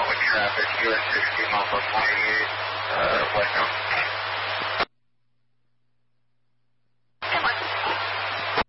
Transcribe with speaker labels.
Speaker 1: with traffic, US 16 off of 28, westbound.